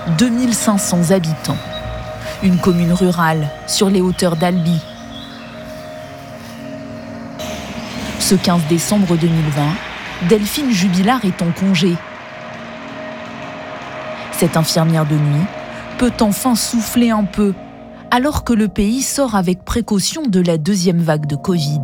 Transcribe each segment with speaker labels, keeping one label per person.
Speaker 1: 2500 habitants. Une commune rurale sur les hauteurs d'Albi. Ce 15 décembre 2020, Delphine Jubilard est en congé. Cette infirmière de nuit peut enfin souffler un peu, alors que le pays sort avec précaution de la deuxième vague de Covid.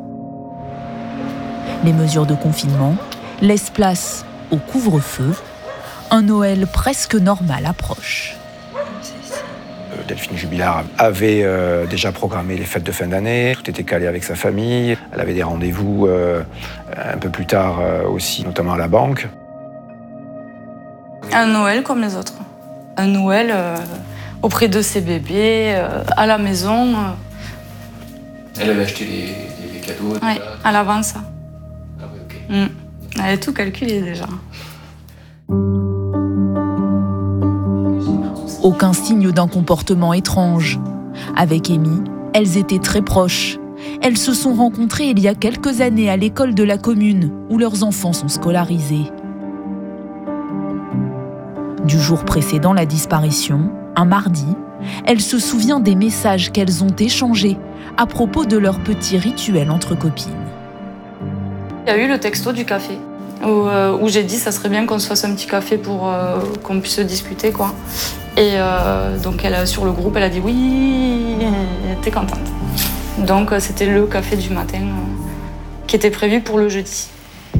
Speaker 1: Les mesures de confinement laissent place au couvre-feu. Un Noël presque normal approche.
Speaker 2: Delphine Jubilard avait déjà programmé les fêtes de fin d'année. Tout était calé avec sa famille. Elle avait des rendez-vous un peu plus tard aussi, notamment à la banque.
Speaker 3: Un Noël comme les autres. Un Noël auprès de ses bébés, à la maison.
Speaker 4: Elle avait acheté les cadeaux déjà.
Speaker 3: Oui, à l'avance.
Speaker 4: Ah ouais, ok.
Speaker 3: Elle avait tout calculé déjà.
Speaker 1: Aucun signe d'un comportement étrange. Avec Amy, elles étaient très proches. Elles se sont rencontrées il y a quelques années à l'école de la commune, où leurs enfants sont scolarisés. Du jour précédant la disparition, un mardi, elle se souvient des messages qu'elles ont échangés à propos de leur petit rituel entre copines.
Speaker 3: Il y a eu le texto du café, où j'ai dit ça serait bien qu'on se fasse un petit café pour qu'on puisse discuter, quoi. Et donc elle, sur le groupe, elle a dit oui, elle était contente. Donc c'était le café du matin qui était prévu pour le jeudi.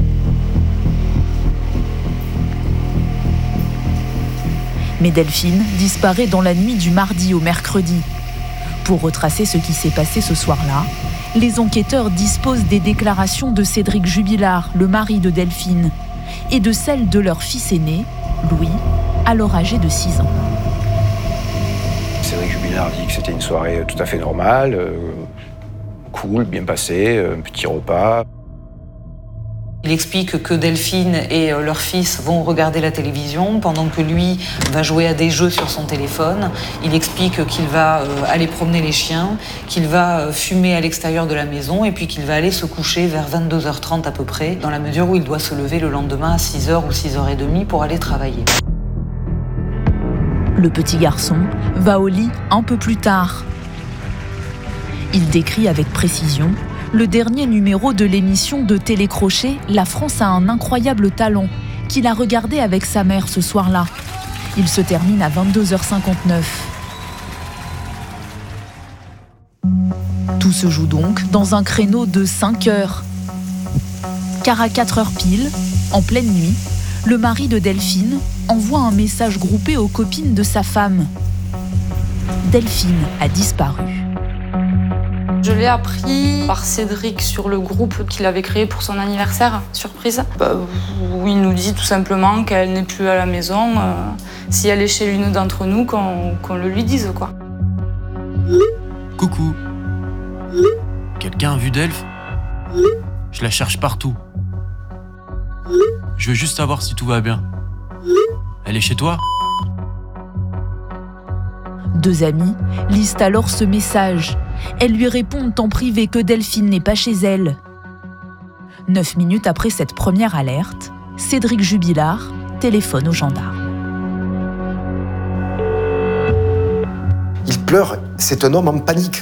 Speaker 1: Mais Delphine disparaît dans la nuit du mardi au mercredi. Pour retracer ce qui s'est passé ce soir-là, les enquêteurs disposent des déclarations de Cédric Jubilard, le mari de Delphine, et de celles de leur fils aîné, Louis, alors âgé de 6 ans.
Speaker 2: Cédric Jubilard dit que c'était une soirée tout à fait normale, cool, bien passée, un petit repas.
Speaker 5: Il explique que Delphine et leur fils vont regarder la télévision pendant que lui va jouer à des jeux sur son téléphone. Il explique qu'il va aller promener les chiens, qu'il va fumer à l'extérieur de la maison et puis qu'il va aller se coucher vers 22h30 à peu près, dans la mesure où il doit se lever le lendemain à 6h ou 6h30 pour aller travailler.
Speaker 1: Le petit garçon va au lit un peu plus tard. Il décrit avec précision le dernier numéro de l'émission de télécrochet « La France a un incroyable talent » qu'il a regardé avec sa mère ce soir-là. Il se termine à 22h59. Tout se joue donc dans un créneau de 5 heures. Car à 4 heures pile, en pleine nuit, le mari de Delphine envoie un message groupé aux copines de sa femme. Delphine a disparu.
Speaker 3: Je l'ai appris par Cédric sur le groupe qu'il avait créé pour son anniversaire, surprise. Où il nous dit tout simplement qu'elle n'est plus à la maison. Si elle est chez l'une d'entre nous, qu'on le lui dise, quoi.
Speaker 6: Coucou. Quelqu'un a vu Delph ? Je la cherche partout. Je veux juste savoir si tout va bien. Elle est chez toi ?
Speaker 1: Deux amies lisent alors ce message. Elles lui répondent en privé que Delphine n'est pas chez elle. 9 minutes après cette première alerte, Cédric Jubilard téléphone aux gendarmes.
Speaker 7: Il pleure, c'est un homme en panique.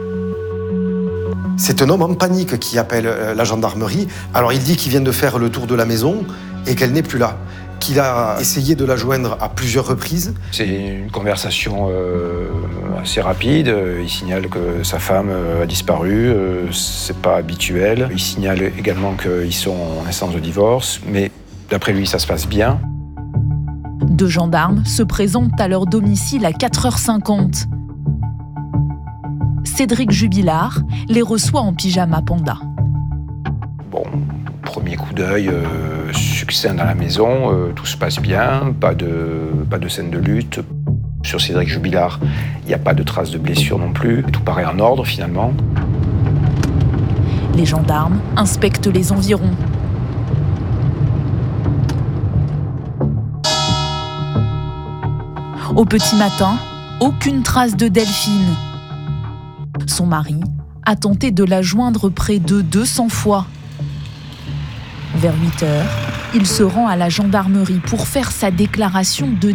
Speaker 7: C'est un homme en panique qui appelle la gendarmerie. Alors il dit qu'il vient de faire le tour de la maison et qu'elle n'est plus là. Qu'il a essayé de la joindre à plusieurs reprises.
Speaker 2: C'est une conversation assez rapide. Il signale que sa femme a disparu, c'est pas habituel. Il signale également qu'ils sont en instance de divorce, mais d'après lui, ça se passe bien.
Speaker 1: Deux gendarmes se présentent à leur domicile à 4h50. Cédric Jubilard les reçoit en pyjama panda.
Speaker 2: Bon, premier coup d'œil, succinct dans la maison, tout se passe bien, pas de scène de lutte. Sur Cédric Jubilard, il n'y a pas de traces de blessure non plus. Tout paraît en ordre finalement.
Speaker 1: Les gendarmes inspectent les environs. Au petit matin, aucune trace de Delphine. Son mari a tenté de la joindre près de 200 fois. Vers 8h, il se rend à la gendarmerie pour faire sa déclaration de